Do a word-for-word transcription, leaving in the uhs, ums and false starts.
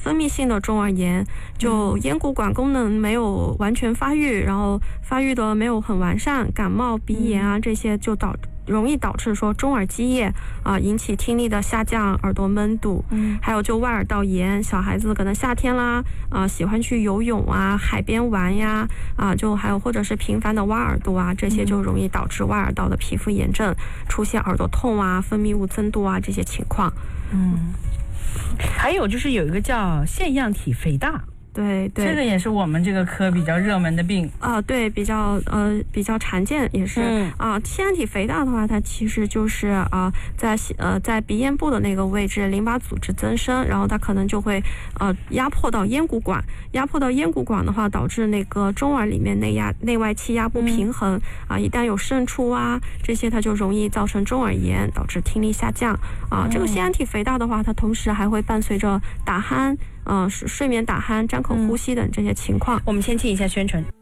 分泌性的中耳炎，就咽鼓管功能没有完全发育，然后发育的没有很完善，感冒、鼻炎啊这些就导容易导致说中耳积液啊、呃，引起听力的下降、耳朵闷堵。嗯，还有就外耳道炎，小孩子可能夏天啦，啊、呃、喜欢去游泳啊、海边玩呀，啊、呃、就还有或者是频繁的挖耳朵啊，这些就容易导致外耳道的皮肤炎症，出现耳朵痛啊、分泌物增多啊这些情况。 嗯，还有就是有一个叫腺样体肥大。 对对， 这个也是我们这个科比较热门的病啊、呃，对，比较呃比较常见，也是啊。腺样体肥大的话，它其实就是啊、呃、在呃在鼻咽部的那个位置，淋巴组织增生，然后它可能就会呃压迫到咽鼓管，压迫到咽鼓管的话，导致那个中耳里面内压内外气压不平衡啊、嗯呃，一旦有渗出啊这些，它就容易造成中耳炎，导致听力下降啊、呃。这个腺样体肥大的话，它同时还会伴随着打鼾。嗯、呃，睡眠打鼾、张口呼吸等这些情况。 嗯、我们先听一下宣传。